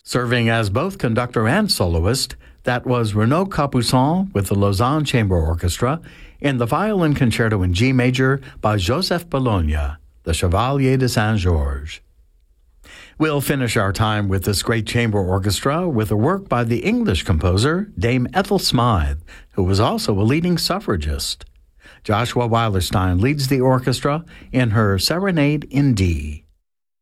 Serving as both conductor and soloist, that was Renaud Capuçon with the Lausanne Chamber Orchestra in the violin concerto in G major by Joseph Bologna, the Chevalier de Saint-Georges. We'll finish our time with this great chamber orchestra with a work by the English composer Dame Ethel Smythe, who was also a leading suffragist. Joshua Weilerstein leads the orchestra in her Serenade in D.